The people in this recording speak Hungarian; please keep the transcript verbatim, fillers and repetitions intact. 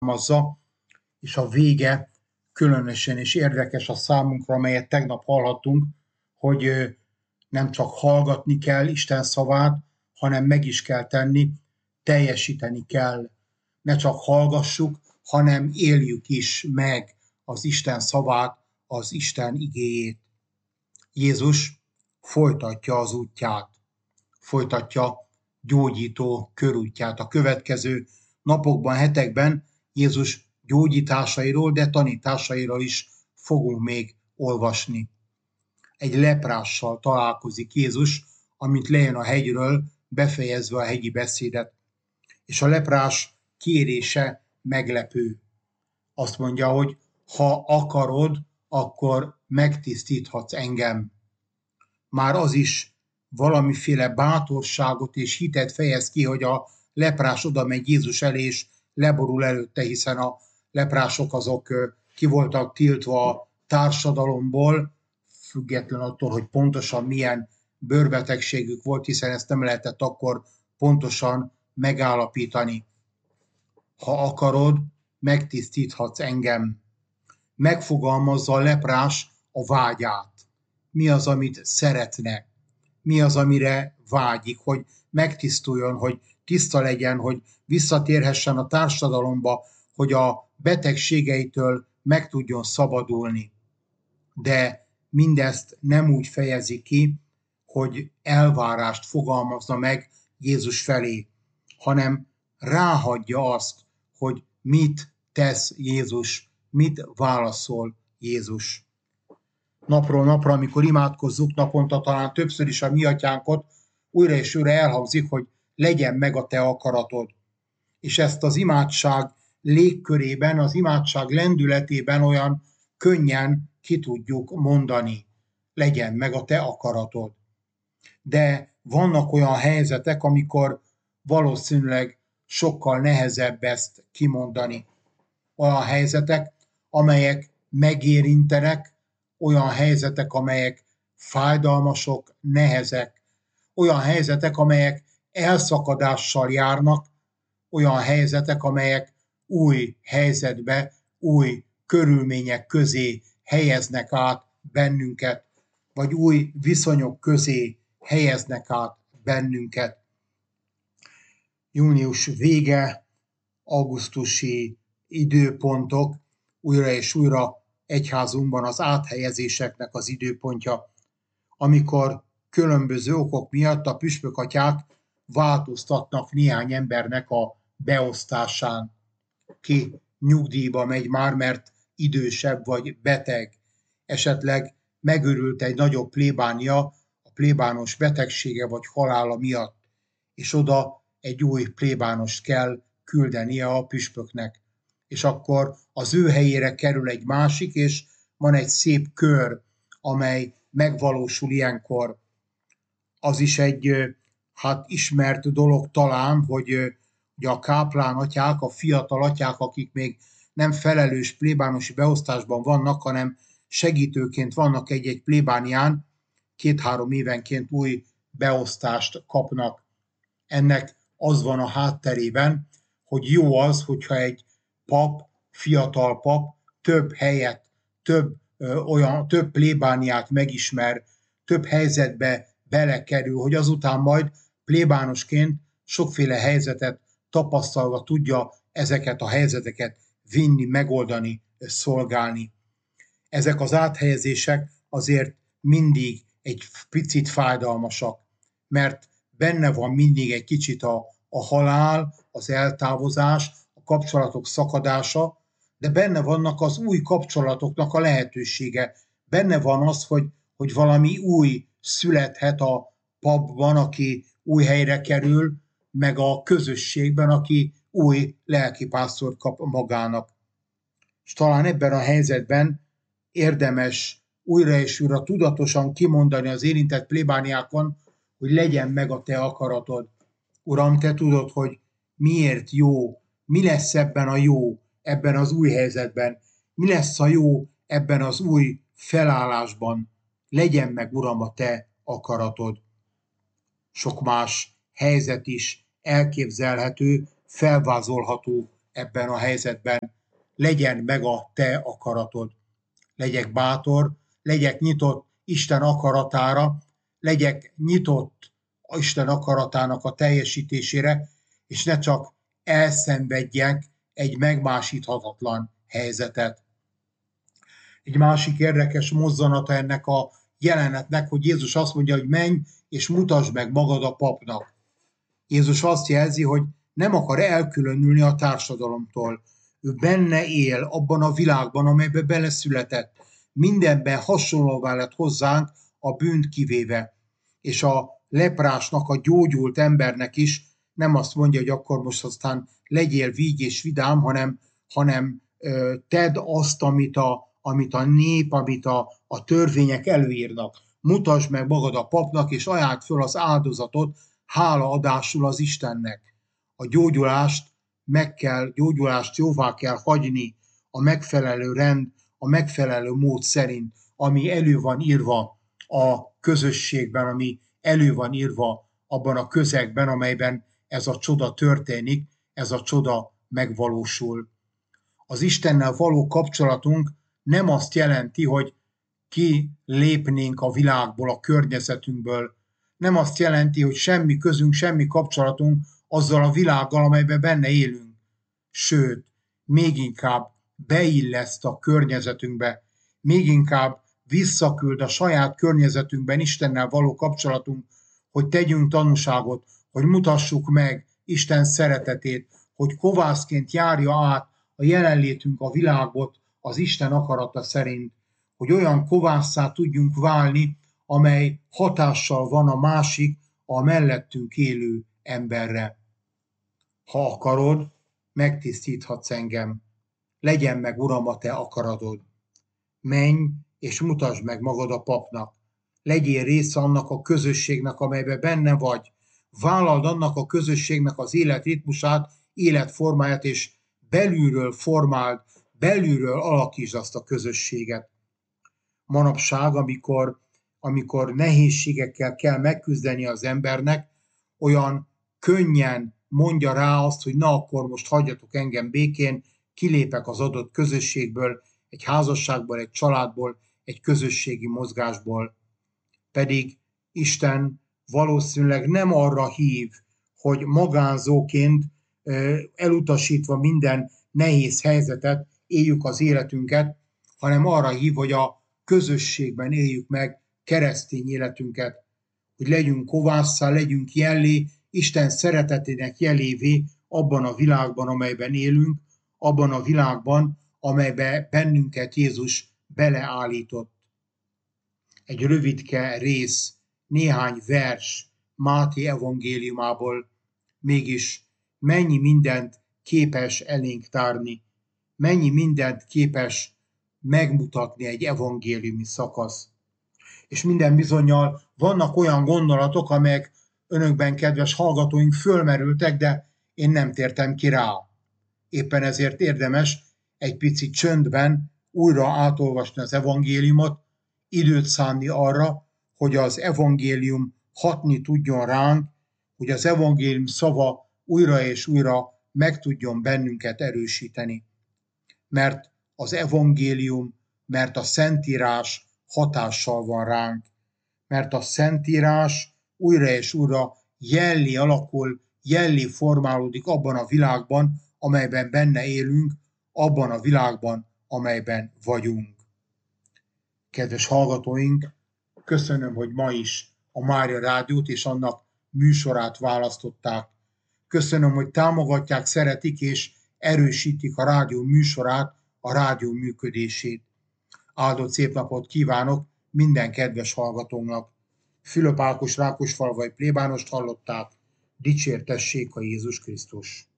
tartalmazza, és a vége különösen is érdekes a számunkra, amelyet tegnap hallhattunk, hogy nem csak hallgatni kell Isten szavát, hanem meg is kell tenni, teljesíteni kell. Ne csak hallgassuk, hanem éljük is meg az Isten szavát, az Isten igéjét. Jézus folytatja az útját, folytatja gyógyító körútját. A következő napokban, hetekben Jézus gyógyításairól, de tanításairól is fogunk még olvasni. Egy leprással találkozik Jézus, amint lejön a hegyről, befejezve a hegyi beszédet. És a leprás kérése meglepő. Azt mondja, hogy ha akarod, akkor megtisztíthatsz engem. Már az is valamiféle bátorságot és hitet fejez ki, hogy a leprás oda megy Jézus elé, és leborul előtte, hiszen a leprások azok ki voltak tiltva a társadalomból, független attól, hogy pontosan milyen bőrbetegségük volt, hiszen ezt nem lehetett akkor pontosan megállapítani. Ha akarod, megtisztíthatsz engem. Megfogalmazza a leprás a vágyát. Mi az, amit szeretne? Mi az, amire vágyik, hogy megtisztuljon, hogy tiszta legyen, hogy visszatérhessen a társadalomba, hogy a betegségeitől meg tudjon szabadulni. De mindezt nem úgy fejezi ki, hogy elvárást fogalmazza meg Jézus felé, hanem ráhagyja azt, hogy mit tesz Jézus, mit válaszol Jézus. Napról napra, amikor imádkozzuk, naponta talán többször is a mi atyánkot, újra és újra elhangzik, hogy legyen meg a te akaratod. És ezt az imádság légkörében, az imádság lendületében olyan könnyen ki tudjuk mondani. Legyen meg a te akaratod. De vannak olyan helyzetek, amikor valószínűleg sokkal nehezebb ezt kimondani. Olyan helyzetek, amelyek megérintenek, olyan helyzetek, amelyek fájdalmasok, nehezek, olyan helyzetek, amelyek elszakadással járnak, olyan helyzetek, amelyek új helyzetbe, új körülmények közé helyeznek át bennünket, vagy új viszonyok közé helyeznek át bennünket. Június vége, augusztusi időpontok, újra és újra egyházunkban az áthelyezéseknek az időpontja, amikor különböző okok miatt a püspökatyák változtatnak néhány embernek a beosztásán. Ki nyugdíjba megy már, mert idősebb vagy beteg, esetleg megőrült egy nagyobb plébánia a plébános betegsége vagy halála miatt, és oda egy új plébánost kell küldenie a püspöknek. És akkor az ő helyére kerül egy másik, és van egy szép kör, amely megvalósul ilyenkor. Az is egy hát ismert dolog talán, hogy ugye a káplán atyák, a fiatal atyák, akik még nem felelős plébánosi beosztásban vannak, hanem segítőként vannak egy-egy plébánián, két-három évenként új beosztást kapnak. Ennek az van a hátterében, hogy jó az, hogyha egy pap, fiatal pap több helyet, több, ö, olyan, több plébániát megismer, több helyzetbe belekerül, hogy azután majd plébánosként sokféle helyzetet tapasztalva tudja ezeket a helyzeteket vinni, megoldani, szolgálni. Ezek az áthelyezések azért mindig egy picit fájdalmasak, mert benne van mindig egy kicsit a, a halál, az eltávozás, a kapcsolatok szakadása, de benne vannak az új kapcsolatoknak a lehetősége. Benne van az, hogy, hogy valami új születhet a papban, aki új helyre kerül, meg a közösségben, aki új lelkipásztort kap magának. És talán ebben a helyzetben érdemes újra és újra tudatosan kimondani az érintett plébániákon, hogy legyen meg a te akaratod. Uram, te tudod, hogy miért jó, mi lesz ebben a jó, ebben az új helyzetben, mi lesz a jó ebben az új felállásban. Legyen meg, Uram, a te akaratod. Sok más helyzet is elképzelhető, felvázolható ebben a helyzetben. Legyen meg a te akaratod. Legyek bátor, legyek nyitott Isten akaratára, legyek nyitott Isten akaratának a teljesítésére, és ne csak elszenvedjek egy megmásíthatatlan helyzetet. Egy másik érdekes mozzanata ennek a jelenetnek, hogy Jézus azt mondja, hogy menj és mutasd meg magad a papnak. Jézus azt jelzi, hogy nem akar elkülönülni a társadalomtól. Ő benne él abban a világban, amelybe beleszületett. Mindenben hasonlóvá lett hozzánk, a bűnt kivéve. És a leprásnak, a gyógyult embernek is nem azt mondja, hogy akkor most aztán legyél víg és vidám, hanem, hanem ö, tedd azt, amit a, amit a nép, amit a, a törvények előírnak. Mutasd meg magad a papnak, és ajánld föl az áldozatot hálaadásul az Istennek. A gyógyulást meg kell, gyógyulást jóvá kell hagyni a megfelelő rend, a megfelelő mód szerint, ami elő van írva a közösségben, ami elő van írva abban a közegben, amelyben ez a csoda történik, ez a csoda megvalósul. Az Istennel való kapcsolatunk nem azt jelenti, hogy kilépnénk a világból, a környezetünkből. Nem azt jelenti, hogy semmi közünk, semmi kapcsolatunk azzal a világgal, amelyben benne élünk. Sőt, még inkább beilleszt a környezetünkbe, még inkább visszaküld a saját környezetünkben Istennel való kapcsolatunk, hogy tegyünk tanúságot, hogy mutassuk meg Isten szeretetét, hogy kovászként járja át a jelenlétünk a világot az Isten akarata szerint, hogy olyan kovásszá tudjunk válni, amely hatással van a másik, a mellettünk élő emberre. Ha akarod, megtisztíthatsz engem. Legyen meg, Uram, a te akaratod. Menj és mutasd meg magad a papnak. Legyél része annak a közösségnek, amelyben benne vagy. Vállald annak a közösségnek az életritmusát, életformáját, és belülről formáld, belülről alakítsd azt a közösséget. Manapság, amikor, amikor nehézségekkel kell megküzdeni az embernek, olyan könnyen mondja rá azt, hogy na akkor most hagyjatok engem békén, kilépek az adott közösségből, egy házasságból, egy családból, egy közösségi mozgásból. Pedig Isten valószínűleg nem arra hív, hogy magánzóként elutasítva minden nehéz helyzetet éljük az életünket, hanem arra hív, hogy a közösségben éljük meg keresztény életünket, hogy legyünk kovásszá, legyünk jellé, Isten szeretetének jelévé abban a világban, amelyben élünk, abban a világban, amelybe bennünket Jézus beleállított. Egy rövidke rész, néhány vers Máté evangéliumából, mégis mennyi mindent képes elénk tárni, mennyi mindent képes megmutatni egy evangéliumi szakasz. És minden bizonnyal vannak olyan gondolatok, amelyek önökben, kedves hallgatóink, fölmerültek, de én nem tértem ki rá. Éppen ezért érdemes egy picit csöndben újra átolvasni az evangéliumot, időt szánni arra, hogy az evangélium hatni tudjon ránk, hogy az evangélium szava újra és újra meg tudjon bennünket erősíteni. Mert az evangélium, mert a Szentírás hatással van ránk, mert a Szentírás újra és újra jellé alakul, jellé formálódik abban a világban, amelyben benne élünk, abban a világban, amelyben vagyunk. Kedves hallgatóink, köszönöm, hogy ma is a Mária Rádiót és annak műsorát választották. Köszönöm, hogy támogatják, szeretik és erősítik a rádió műsorát, a rádió működését. Áldott szép napot kívánok minden kedves hallgatónak. Fülöp Ákos Rákosfalvai plébánost hallották, dicsértessék a Jézus Krisztus.